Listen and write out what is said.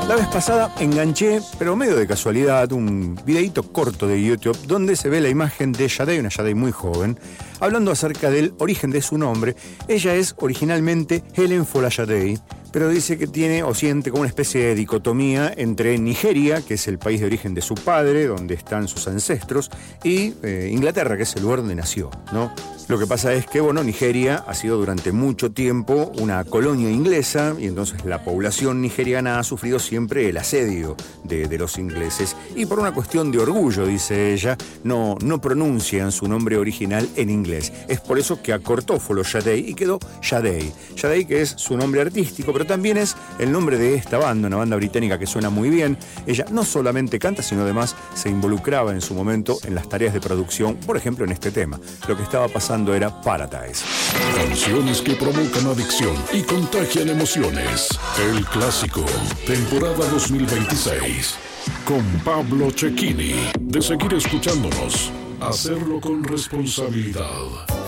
La vez pasada enganché, pero medio de casualidad, un videíto corto de YouTube donde se ve la imagen de Sade, una Sade muy joven, hablando acerca del origen de su nombre. Ella es originalmente Helen Folasade, pero dice que tiene o siente como una especie de dicotomía entre Nigeria, que es el país de origen de su padre, donde están sus ancestros, y Inglaterra, que es el lugar donde nació, ¿no? Lo que pasa es que, bueno, Nigeria ha sido durante mucho tiempo una colonia inglesa y entonces la población nigeriana ha sufrido siempre el asedio de los ingleses. Y por una cuestión de orgullo, dice ella, no pronuncian su nombre original en inglés. Es por eso que acortó Folasade y quedó Sade. Sade, que es su nombre artístico, pero también es el nombre de esta banda, una banda británica que suena muy bien. Ella no solamente canta, sino además se involucraba en su momento en las tareas de producción, por ejemplo en este tema. Lo que estaba pasando era Paradise. Canciones que provocan adicción y contagian emociones. El clásico, temporada 2026. Con Pablo Cecchini. De seguir escuchándonos, hacerlo con responsabilidad.